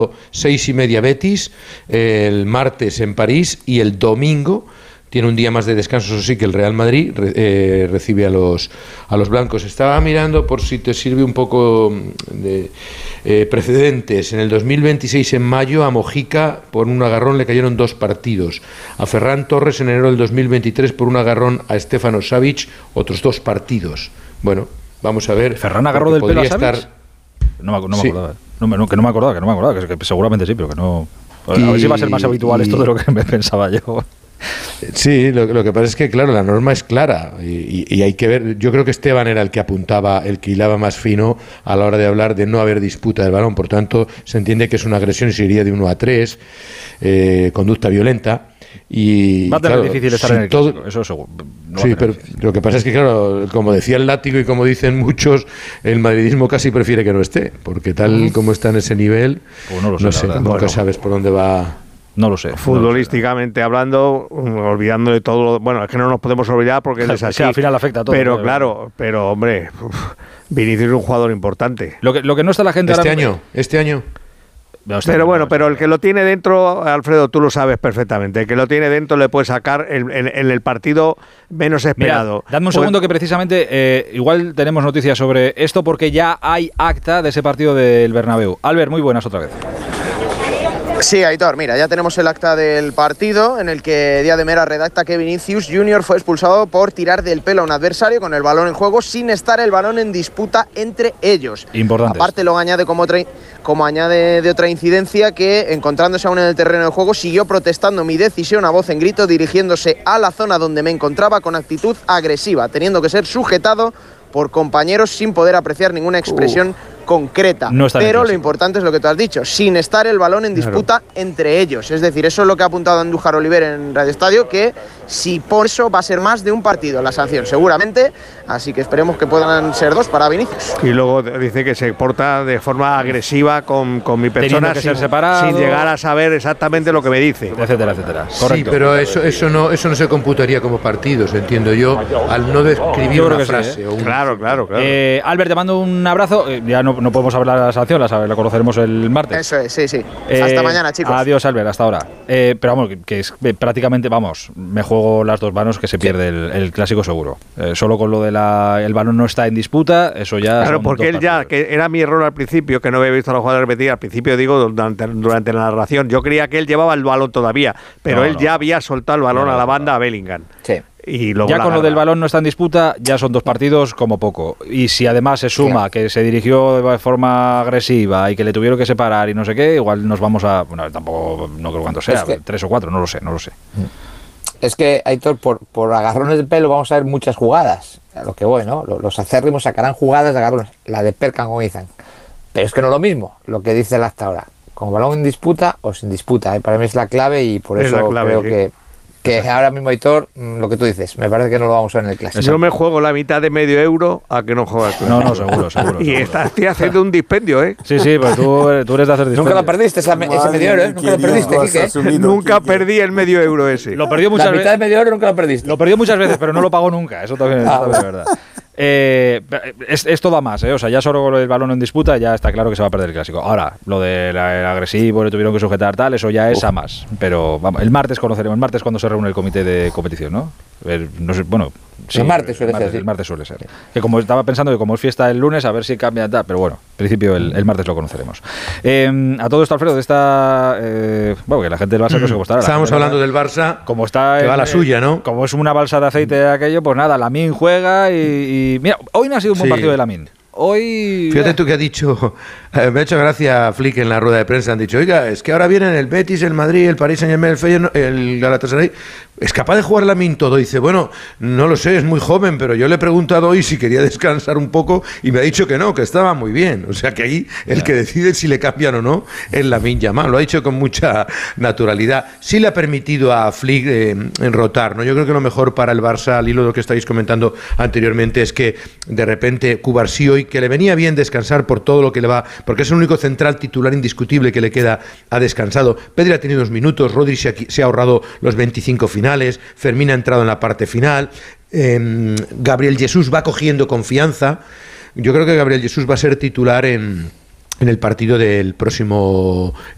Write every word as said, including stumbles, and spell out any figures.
seis y media Betis, el martes en París y el domingo tiene un día más de descanso, eso sí, que el Real Madrid eh, recibe a los a los blancos. Estaba mirando por si te sirve un poco de eh, precedentes. En el dos mil veintiséis, en mayo, a Mojica por un agarrón le cayeron dos partidos. A Ferran Torres en enero del dos mil veintitrés por un agarrón a Stefano Savic, otros dos partidos. Bueno, vamos a ver. ¿Ferran agarró del pelo a Savic? Estar... No, me, no me sí. acordaba. No, no, que no me acordaba, que no me acordaba, que, que seguramente sí, pero que no... A ver y, si va a ser más habitual esto de lo que me pensaba yo. Sí, lo, lo que pasa es que, claro, la norma es clara y, y, y hay que ver. Yo creo que Esteban era el que apuntaba, el que hilaba más fino a la hora de hablar de no haber disputa del balón. Por tanto, se entiende que es una agresión y se iría de uno a tres, eh, conducta violenta. Y, va a tener claro, difícil estar si en el todo, clásico, eso seguro. No sí, pero difícil. Lo que pasa es que, claro, como decía el látigo y como dicen muchos, el madridismo casi prefiere que no esté, porque tal como está en ese nivel, pues no, lo sé, no sé, nunca bueno. sabes por dónde va. No lo sé. Futbolísticamente no lo sé. Hablando, olvidando de todo lo, bueno, es que no nos podemos olvidar porque es así. Sí, al final afecta a todo. Pero claro, pero hombre, uf, Vinicius es un jugador importante. Lo que, lo que no está la gente este ahora... año, este año. No, pero bueno, pero el que lo tiene dentro, Alfredo, tú lo sabes perfectamente, el que lo tiene dentro le puede sacar en, en, en el partido menos esperado. Mira, dadme un pues, segundo que precisamente eh, igual tenemos noticias sobre esto porque ya hay acta de ese partido del Bernabéu. Albert, muy buenas otra vez. Sí, Aitor, mira, ya tenemos el acta del partido en el que Díaz de Mera redacta que Vinicius Junior fue expulsado por tirar del pelo a un adversario con el balón en juego sin estar el balón en disputa entre ellos. Importante. Aparte lo añade como, otra, como añade de otra incidencia que encontrándose aún en el terreno de juego siguió protestando mi decisión a voz en grito dirigiéndose a la zona donde me encontraba con actitud agresiva, teniendo que ser sujetado por compañeros sin poder apreciar ninguna expresión uh. concreta, no pero lo importante es lo que tú has dicho, sin estar el balón en disputa claro. entre ellos, es decir, eso es lo que ha apuntado Andújar Oliver en Radio Estadio, que si por eso va a ser más de un partido la sanción, seguramente, así que esperemos que puedan ser dos para Vinicius. Y luego dice que se porta de forma agresiva con, con mi persona sin, sin llegar a saber exactamente lo que me dice, etcétera, etcétera. Correcto. Sí, pero eso, eso, no, eso no se computaría como partidos, entiendo yo, al no describir una frase. Sí, ¿eh? o un... Claro, claro, claro. Eh, Albert, te mando un abrazo, eh, ya no no podemos hablar de la sanción, la, la conoceremos el martes. Eso es, sí, sí. Eh, hasta mañana, chicos. Adiós, Albert, hasta ahora. Eh, pero vamos, que, que es que prácticamente, vamos, me juego las dos manos que se pierde el, el clásico seguro. Eh, solo con lo de la el balón no está en disputa, eso ya. Claro, porque él ya, que era mi error al principio, que no había visto a los jugadores repetir, al principio digo, durante, durante la narración, yo creía que él llevaba el balón todavía, pero no, él no. ya había soltado el balón no, a la banda no. a Bellingham. Sí. Y ya con lo del balón no está en disputa, ya son dos partidos como poco. Y si además se suma sí. que se dirigió de forma agresiva y que le tuvieron que separar y no sé qué, igual nos vamos a... Bueno, tampoco, no creo cuánto sea, es que, tres o cuatro, no lo sé, no lo sé. Es que, Aitor, por, por agarrones de pelo vamos a ver muchas jugadas. A lo que voy, ¿no? Los acérrimos sacarán jugadas de agarrones. La de Perkan, como dicen. Pero es que no es lo mismo lo que dice el acta ahora. Con balón en disputa o sin disputa. ¿eh? Para mí es la clave y por es eso clave, creo sí. que... Que ahora mismo, Aitor, lo que tú dices, me parece que no lo vamos a ver en el clásico. Yo me juego la mitad de medio euro a que no juegas tú. No, no, seguro, seguro. Y seguro. Estás, estoy haciendo un dispendio, ¿eh? Sí, sí, pues tú, tú eres de hacer dispendio. Nunca lo perdiste, esa, ese medio euro, ¿eh? Nunca lo perdiste, Quique. Nunca perdí el medio euro ese. Lo perdió muchas veces. La mitad de medio euro nunca lo perdiste. Lo perdió muchas veces, pero no lo pagó nunca. Eso también, ah, eso también es verdad. Eh, es, esto da más, ¿eh? O sea, ya solo con el balón en disputa ya está claro que se va a perder el clásico. Ahora, lo del agresivo, le tuvieron que sujetar tal, eso ya es Uf. a más. Pero vamos, el martes conoceremos, el martes cuando se reúne el comité de competición, ¿no? El, no sé, bueno, sí, el martes suele el martes, ser. Sí. El martes suele ser. Que como estaba pensando que como es fiesta el lunes, a ver si cambia tal, pero bueno, en principio el, el martes lo conoceremos. Eh, a todo esto, Alfredo, de esta. Eh, bueno, que la gente del Barça no sé cómo estará. Estábamos hablando del Barça. Como está. Que el, va la suya, ¿no? Como es una balsa de aceite de aquello, pues nada, Lamine juega y, y. Mira, hoy no ha sido un buen sí. partido de Lamine. Hoy... Fíjate tú que ha dicho, eh, me ha hecho gracia Flick en la rueda de prensa, han dicho, oiga, es que ahora vienen el Betis, el Madrid, el Paris Saint-Germain, el Feyenoord, el Galatasaray, ¿es capaz de jugar Lamine todo? Dice, bueno, no lo sé, es muy joven, pero yo le he preguntado hoy si quería descansar un poco y me ha dicho que no, que estaba muy bien. O sea que ahí el que decide si le cambian o no es Lamine Yamal, lo ha dicho con mucha naturalidad. Sí le ha permitido a Flick eh, enrotar, ¿no? Yo creo que lo mejor para el Barça, al hilo de lo que estáis comentando anteriormente, es que de repente Cubarsí hoy, que le venía bien descansar por todo lo que le va, porque es el único central titular indiscutible que le queda, ha descansado. Pedri ha tenido dos minutos, Rodri se ha, se ha ahorrado los veinticinco finales, Fermín ha entrado en la parte final, eh, Gabriel Jesús va cogiendo confianza. Yo creo que Gabriel Jesús va a ser titular en, en el partido del próximo